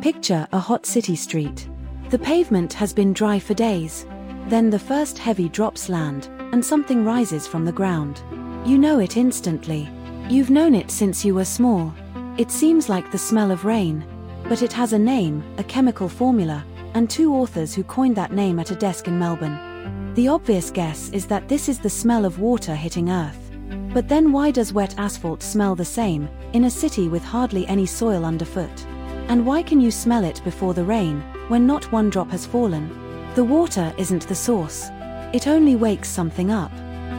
Picture a hot city street. The pavement has been dry for days. Then the first heavy drops land, and something rises from the ground. You know it instantly. You've known it since you were small. It seems like the smell of rain. But it has a name, a chemical formula, and two authors who coined that name at a desk in Melbourne. The obvious guess is that this is the smell of water hitting Earth. But then why does wet asphalt smell the same, in a city with hardly any soil underfoot? And why can you smell it before the rain, when not one drop has fallen? The water isn't the source. It only wakes something up.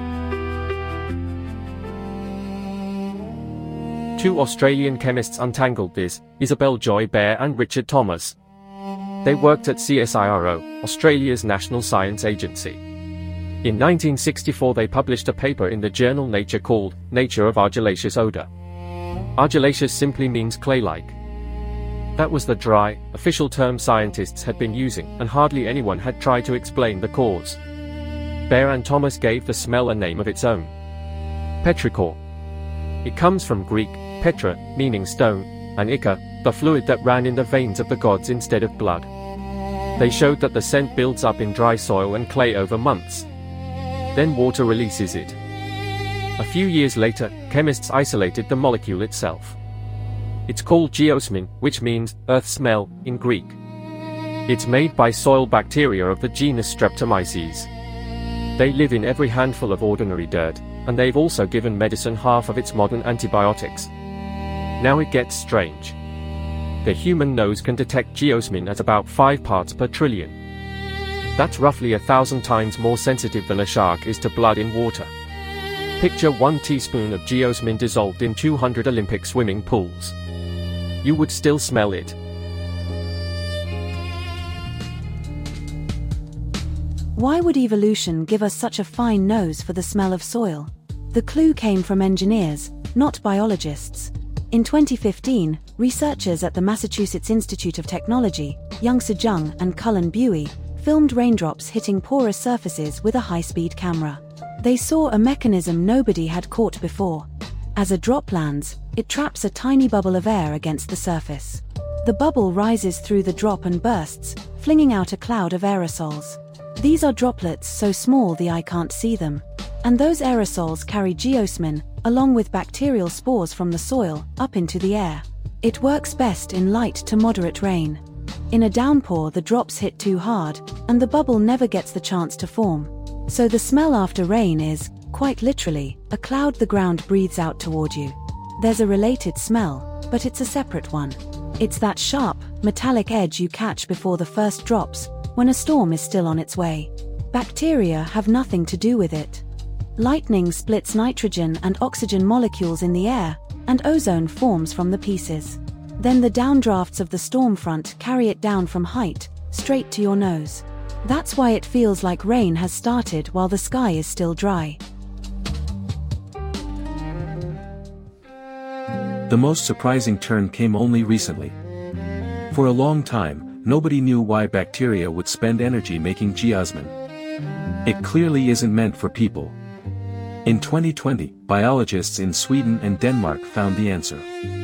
Two Australian chemists untangled this, Isabel Joy Baer and Richard Thomas. They worked at CSIRO, Australia's national science agency. In 1964 they published a paper in the journal Nature called Nature of Argillaceous Odor. Argillaceous simply means clay-like. That was the dry, official term scientists had been using, and hardly anyone had tried to explain the cause. Baer and Thomas gave the smell a name of its own. Petrichor. It comes from Greek, petra, meaning stone, and ichor, the fluid that ran in the veins of the gods instead of blood. They showed that the scent builds up in dry soil and clay over months. Then water releases it. A few years later, chemists isolated the molecule itself. It's called geosmin, which means earth smell in Greek. It's made by soil bacteria of the genus Streptomyces. They live in every handful of ordinary dirt, and they've also given medicine half of its modern antibiotics. Now it gets strange. The human nose can detect geosmin at about 5 parts per trillion. That's roughly 1,000 times more sensitive than a shark is to blood in water. Picture 1 teaspoon of geosmin dissolved in 200 Olympic swimming pools. You would still smell it. Why would evolution give us such a fine nose for the smell of soil? The clue came from engineers, not biologists. In 2015, researchers at the Massachusetts Institute of Technology, Youngsu Jung and Cullen Buey, filmed raindrops hitting porous surfaces with a high-speed camera. They saw a mechanism nobody had caught before. As a drop lands, it traps a tiny bubble of air against the surface. The bubble rises through the drop and bursts, flinging out a cloud of aerosols. These are droplets so small the eye can't see them. And those aerosols carry geosmin, along with bacterial spores from the soil, up into the air. It works best in light to moderate rain. In a downpour the drops hit too hard, and the bubble never gets the chance to form. So the smell after rain is, quite literally, a cloud the ground breathes out toward you. There's a related smell, but it's a separate one. It's that sharp, metallic edge you catch before the first drops, when a storm is still on its way. Bacteria have nothing to do with it. Lightning splits nitrogen and oxygen molecules in the air, and ozone forms from the pieces. Then the downdrafts of the storm front carry it down from height, straight to your nose. That's why it feels like rain has started while the sky is still dry. The most surprising turn came only recently. For a long time, nobody knew why bacteria would spend energy making geosmin. It clearly isn't meant for people. In 2020, biologists in Sweden and Denmark found the answer.